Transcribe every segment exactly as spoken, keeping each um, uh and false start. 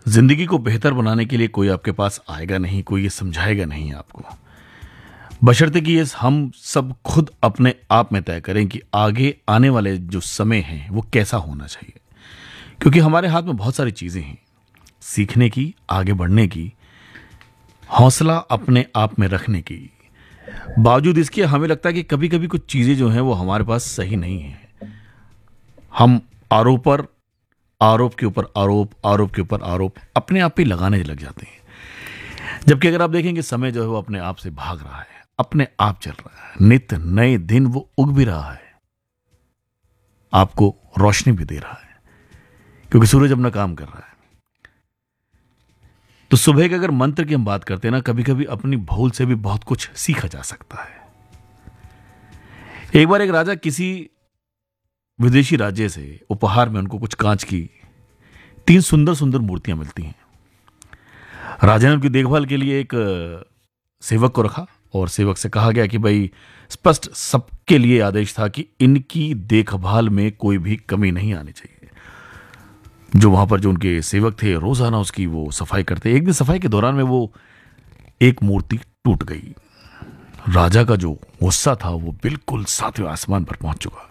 जिंदगी को बेहतर बनाने के लिए कोई आपके पास आएगा नहीं, कोई ये समझाएगा नहीं आपको। बशर्ते कि ये हम सब खुद अपने आप में तय करें कि आगे आने वाले जो समय है वो कैसा होना चाहिए। क्योंकि हमारे हाथ में बहुत सारी चीजें हैं, सीखने की, आगे बढ़ने की, हौसला अपने आप में रखने की। बावजूद इसके हमें लगता है कि कभी कभी कुछ चीजें जो हैं वो हमारे पास सही नहीं है। हम आरोप पर आरोप के ऊपर आरोप, आरोप के ऊपर आरोप अपने आप पे लगाने लग जाते हैं। जबकि अगर आप देखेंगे समय जो है वो अपने आप से भाग रहा है, अपने आप चल रहा है, नित्य नए दिन वो उग भी रहा है, आपको रोशनी भी दे रहा है, क्योंकि सूरज अपना काम कर रहा है। तो सुबह के अगर मंत्र की हम बात करते हैं ना, कभी कभी अपनी भूल से भी बहुत कुछ सीखा जा सकता है। एक बार एक राजा किसी विदेशी राज्य से उपहार में उनको कुछ कांच की तीन सुंदर सुंदर मूर्तियां मिलती हैं। राजा ने उनकी देखभाल के लिए एक अ, सेवक को रखा और सेवक से कहा गया कि भाई स्पष्ट सबके लिए आदेश था कि इनकी देखभाल में कोई भी कमी नहीं आनी चाहिए। जो वहां पर जो उनके सेवक थे रोजाना उसकी वो सफाई करते। एक दिन सफाई के दौरान में वो एक मूर्ति टूट गई। राजा का जो गुस्सा था वो बिल्कुल सातवें आसमान पर पहुंच चुका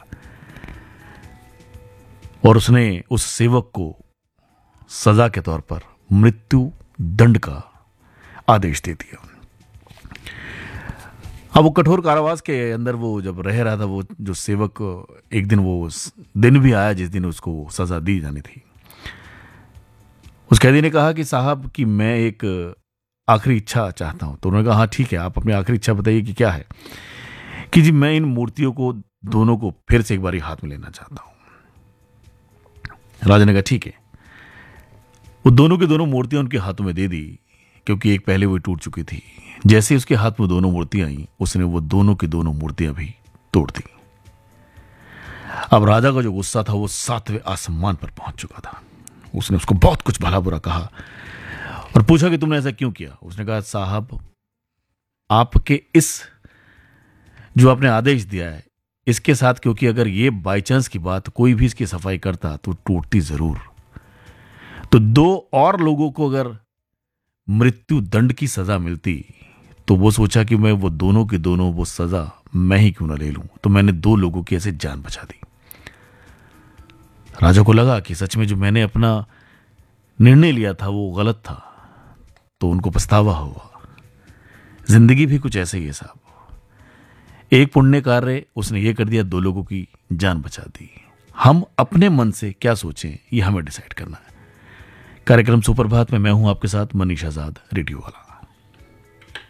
और उसने उस सेवक को सजा के तौर पर मृत्यु दंड का आदेश दे दिया। अब वो कठोर कारावास के अंदर वो जब रह रहा था, वो जो सेवक, एक दिन वो दिन भी आया जिस दिन उसको सजा दी जानी थी। उस कैदी ने कहा कि साहब कि मैं एक आखिरी इच्छा चाहता हूं। तो उन्होंने कहा हाँ ठीक है, आप अपनी आखिरी इच्छा बताइए कि क्या है। कि जी मैं इन मूर्तियों को दोनों को फिर से एक बार हाथ में लेना चाहता हूं। राजा ने कहा ठीक है। वो दोनों की दोनों मूर्तियां उनके हाथों में दे दी, क्योंकि एक पहले वो टूट चुकी थी। जैसे उसके हाथ में दोनों मूर्तियां आई, उसने वो दोनों की दोनों मूर्तियां भी तोड़ दी। अब राजा का जो गुस्सा था वो सातवें आसमान पर पहुंच चुका था। उसने उसको बहुत कुछ भला बुरा कहा और पूछा कि तुमने ऐसा क्यों किया। उसने कहा साहब आपके इस जो आपने आदेश दिया है इसके साथ, क्योंकि अगर ये बाई चांस की बात कोई भी इसकी सफाई करता तो टूटती जरूर। तो दो और लोगों को अगर मृत्यु दंड की सजा मिलती तो वो सोचा कि मैं वो दोनों की दोनों वो सजा मैं ही क्यों ना ले लूं। तो मैंने दो लोगों की ऐसे जान बचा दी। राजा को लगा कि सच में जो मैंने अपना निर्णय लिया था वो गलत था, तो उनको पछतावा हुआ। जिंदगी भी कुछ ऐसे ही है साहब। एक पुण्य कार्य उसने ये कर दिया, दो लोगों की जान बचा दी। हम अपने मन से क्या सोचें ये हमें डिसाइड करना है। कार्यक्रम सुप्रभात में मैं हूं आपके साथ मनीष आजाद, रेडियो वाला।